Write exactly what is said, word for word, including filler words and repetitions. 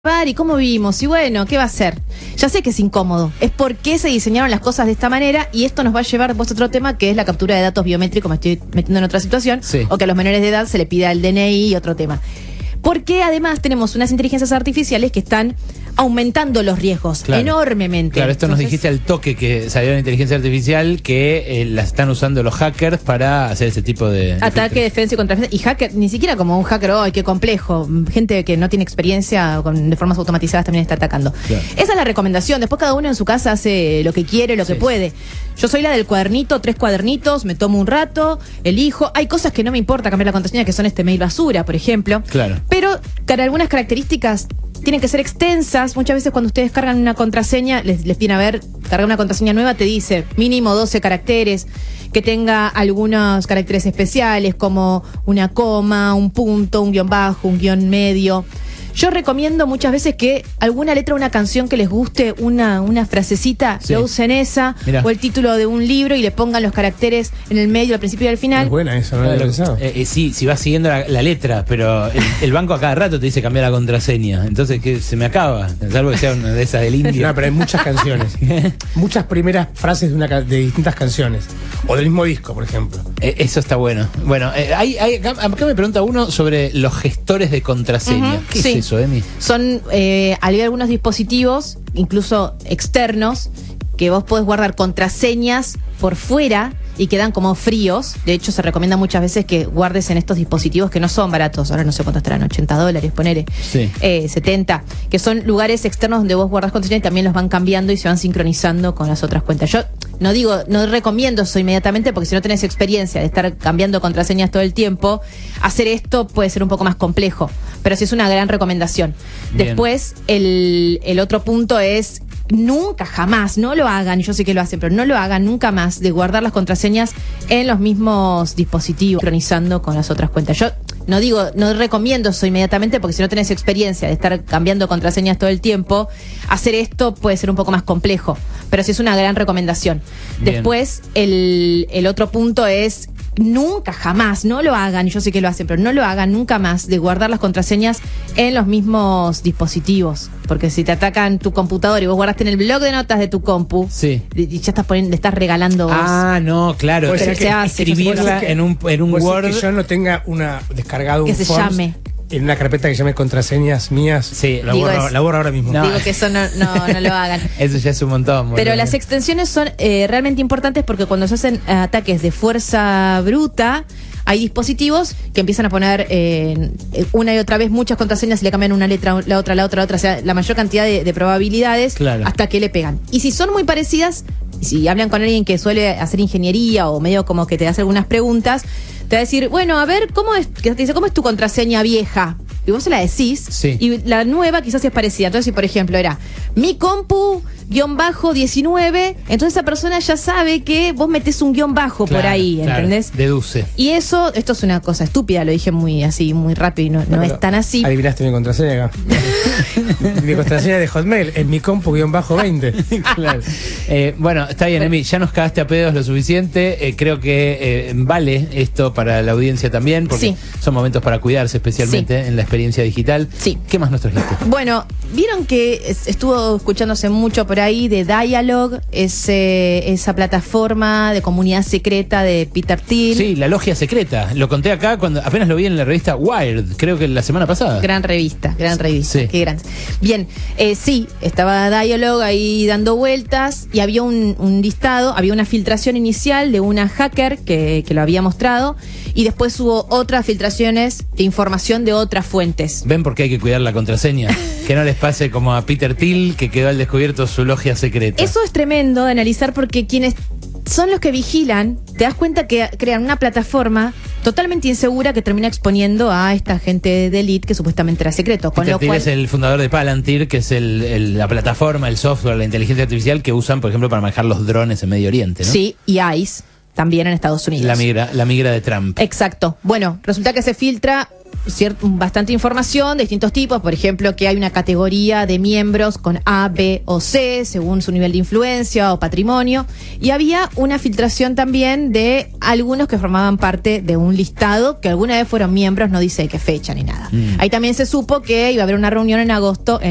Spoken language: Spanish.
¿Y cómo vivimos? Y bueno, ¿qué va a ser? Ya sé que es incómodo. Es por qué se diseñaron las cosas de esta manera y esto nos va a llevar después a otro tema que es la captura de datos biométricos. Me estoy metiendo en otra situación. Sí. O que a los menores de edad se le pida el D N I y otro tema. Porque además tenemos unas inteligencias artificiales que están aumentando los riesgos claro. enormemente. Claro, esto Entonces, nos dijiste al toque que salió la inteligencia artificial que eh, la están usando los hackers para hacer ese tipo de... Ataque, de defensa y contradefensa. Y hacker, ni siquiera como un hacker, ¡ay, qué complejo! Gente que no tiene experiencia con, de formas automatizadas también está atacando. Claro. Esa es la recomendación. Después cada uno en su casa hace lo que quiere, lo sí. que puede. Yo soy la del cuadernito, tres cuadernitos, me tomo un rato, elijo. Hay cosas que no me importa cambiar la contraseña, que son este mail basura, por ejemplo. Claro. Pero para algunas características tienen que ser extensas. Muchas veces cuando ustedes cargan una contraseña, les, les viene a ver, cargar una contraseña nueva, te dice mínimo doce caracteres, que tenga algunos caracteres especiales como una coma, un punto, un guión bajo, un guión medio. Yo recomiendo muchas veces que alguna letra de una canción que les guste, una, una frasecita, sí. lo usen esa, Mirá. o el título de un libro y le pongan los caracteres en el medio, al principio y al final. Es buena esa, no la había pensado. Eh, eh, sí, si vas siguiendo la, la letra, pero el, el banco a cada rato te dice cambiar la contraseña. Entonces, que se me acaba, salvo que sea una de esas del India. No, pero hay muchas canciones. Muchas primeras frases de, una, de distintas canciones. O del mismo disco, por ejemplo. Eh, eso está bueno. Bueno, eh, hay, hay, acá, acá me pregunta uno sobre los gestores de contraseña. Uh-huh, ¿Qué sí. es eso, Emi? Son, eh, hay algunos dispositivos, incluso externos, que vos podés guardar contraseñas por fuera y quedan como fríos. De hecho, se recomienda muchas veces que guardes en estos dispositivos que no son baratos. Ahora no sé cuánto estarán, ochenta dólares, ponele. Sí. Eh, setenta. Que son lugares externos donde vos guardás contraseñas y también los van cambiando y se van sincronizando con las otras cuentas. Yo no digo, no recomiendo eso inmediatamente porque si no tenés experiencia de estar cambiando contraseñas todo el tiempo, hacer esto puede ser un poco más complejo. Pero sí es una gran recomendación. Bien. Después, el, el otro punto es... Nunca, jamás, no lo hagan, yo sé que lo hacen, pero no lo hagan nunca más de guardar las contraseñas en los mismos dispositivos, sincronizando con las otras cuentas. Yo no digo, no recomiendo eso inmediatamente porque si no tenés experiencia de estar cambiando contraseñas todo el tiempo, hacer esto puede ser un poco más complejo, pero sí es una gran recomendación. Bien. Después, el, el otro punto es... Nunca, jamás, no lo hagan, yo sé que lo hacen, pero no lo hagan nunca más de guardar las contraseñas en los mismos dispositivos. Porque si te atacan tu computador y vos guardaste en el blog de notas de tu compu, sí. y ya estás poniendo, le estás regalando vos. Ah, no, claro. Pero se que hace. Escribirla en un, en un Word. Que yo no tenga una descargado que un se Forms llame. En una carpeta que llame contraseñas mías. Sí. La, Digo borro, es, la borro ahora mismo. No. Digo que eso no, no, no lo hagan. Eso ya es un montón. Boludo. Pero las extensiones son eh, realmente importantes porque cuando se hacen eh, ataques de fuerza bruta, hay dispositivos que empiezan a poner eh, una y otra vez muchas contraseñas y le cambian una letra, la otra, la otra, la otra, o sea, la mayor cantidad de, de probabilidades claro. hasta que le pegan. Y si son muy parecidas, si hablan con alguien que suele hacer ingeniería o medio como que te hace algunas preguntas, te va a decir, bueno, a ver, ¿cómo es, que te dice, ¿cómo es tu contraseña vieja? Y vos se la decís, sí. y la nueva quizás es parecida. Entonces, si por ejemplo era mi compu guión bajo diecinueve, entonces esa persona ya sabe que vos metés un guión bajo claro, por ahí, ¿entendés? Claro, deduce. Y eso, esto es una cosa estúpida, lo dije muy así, muy rápido y no, no, no es tan así. Adivinaste mi contraseña acá. Mi contraseña de Hotmail, en mi compu guión bajo veinte. Claro. Eh, bueno, está bien, Emi, ya nos cagaste a pedos lo suficiente. Eh, creo que eh, vale esto para la audiencia también, porque sí. son momentos para cuidarse, especialmente sí. en la experiencia digital. Sí. ¿Qué más nos trajiste? Bueno, vieron que estuvo escuchándose mucho por ahí de Dialog, ese, esa plataforma de comunidad secreta de Peter Thiel. Sí, la logia secreta. Lo conté acá cuando apenas lo vi en la revista Wired, creo que la semana pasada. Gran revista, gran revista. Sí. Qué gran. Bien, eh, sí, estaba Dialog ahí dando vueltas y había un, un listado, había una filtración inicial de una hacker que, que lo había mostrado y después hubo otras filtraciones de información de otras fuentes. ¿Ven por qué hay que cuidar la contraseña? Que no les pase como a Peter Thiel, que quedó al descubierto su logia secreta. Eso es tremendo de analizar porque quienes son los que vigilan, te das cuenta que crean una plataforma totalmente insegura que termina exponiendo a esta gente de élite que supuestamente era secreto. Con Peter lo Thiel cual... es el fundador de Palantir, que es el, el, la plataforma, el software, la inteligencia artificial que usan, por ejemplo, para manejar los drones en Medio Oriente, ¿no? Sí, y ICE también en Estados Unidos. La migra, la migra de Trump. Exacto. Bueno, resulta que se filtra Ciert, bastante información de distintos tipos, por ejemplo, que hay una categoría de miembros con A, B o C, según su nivel de influencia o patrimonio, y había una filtración también de algunos que formaban parte de un listado que alguna vez fueron miembros, no dice qué fecha ni nada. Mm. Ahí también se supo que iba a haber una reunión en agosto en